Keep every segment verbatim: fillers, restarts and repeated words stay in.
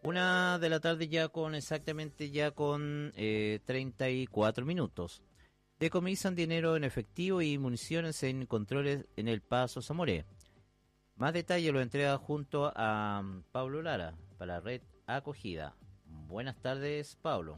Una de la tarde ya con exactamente ya con eh, treinta y cuatro minutos. Decomisan dinero en efectivo y municiones en controles en El Paso, Zamoré. Más detalle lo entrega junto a um, Pablo Lara para Red Acogida. Buenas tardes, Pablo.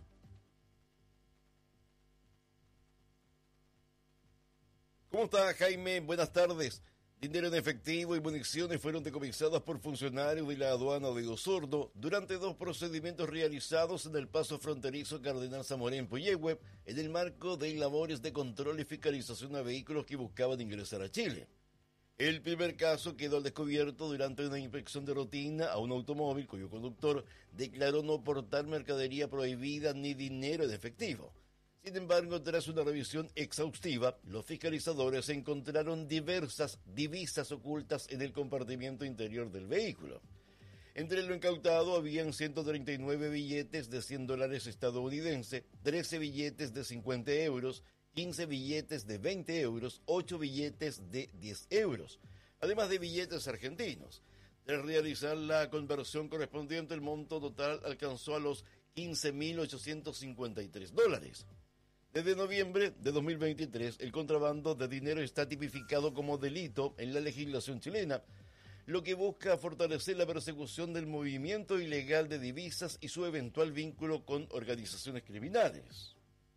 ¿Cómo está, Jaime? Buenas tardes. Dinero en efectivo y municiones fueron decomisadas por funcionarios de la aduana de Osorno durante dos procedimientos realizados en el paso fronterizo Cardenal Zamoré en Puyehue en el marco de labores de control y fiscalización a vehículos que buscaban ingresar a Chile. El primer caso quedó al descubierto durante una inspección de rutina a un automóvil cuyo conductor declaró no portar mercadería prohibida ni dinero en efectivo. Sin embargo, tras una revisión exhaustiva, los fiscalizadores encontraron diversas divisas ocultas en el compartimiento interior del vehículo. Entre lo incautado habían ciento treinta y nueve billetes de cien dólares estadounidenses, trece billetes de cincuenta euros, quince billetes de veinte euros, ocho billetes de diez euros, además de billetes argentinos. Tras realizar la conversión correspondiente, el monto total alcanzó a los quince mil ochocientos cincuenta y tres dólares. Desde noviembre de dos mil veintitrés, el contrabando de dinero está tipificado como delito en la legislación chilena, lo que busca fortalecer la persecución del movimiento ilegal de divisas y su eventual vínculo con organizaciones criminales.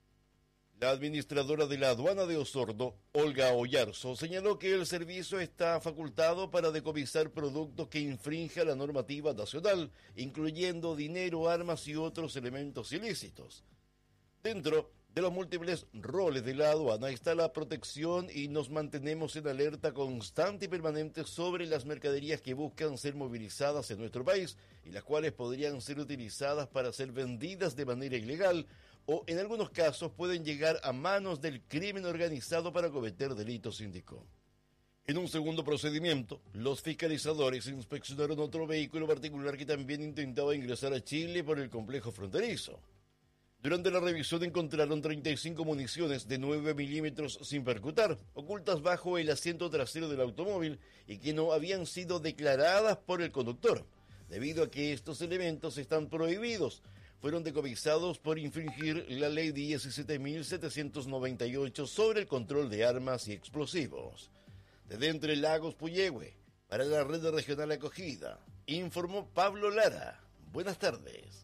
La administradora de la aduana de Osorno, Olga Oyarzo, señaló que el servicio está facultado para decomisar productos que infrinjan la normativa nacional, incluyendo dinero, armas y otros elementos ilícitos. Dentro de los múltiples roles de la aduana está la protección y nos mantenemos en alerta constante y permanente sobre las mercaderías que buscan ser movilizadas en nuestro país y las cuales podrían ser utilizadas para ser vendidas de manera ilegal o en algunos casos pueden llegar a manos del crimen organizado para cometer delitos, indicó. En un segundo procedimiento, los fiscalizadores inspeccionaron otro vehículo particular que también intentaba ingresar a Chile por el complejo fronterizo. Durante la revisión encontraron treinta y cinco municiones de nueve milímetros sin percutar, ocultas bajo el asiento trasero del automóvil y que no habían sido declaradas por el conductor. Debido a que estos elementos están prohibidos, fueron decomisados por infringir la ley diecisiete mil setecientos noventa y ocho sobre el control de armas y explosivos. Desde Entre Lagos, Puyehue, para la Red Regional Acogida, informó Pablo Lara. Buenas tardes.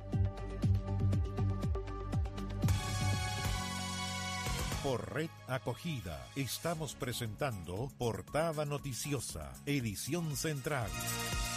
Por Red Acogida estamos presentando Portada Noticiosa, edición central.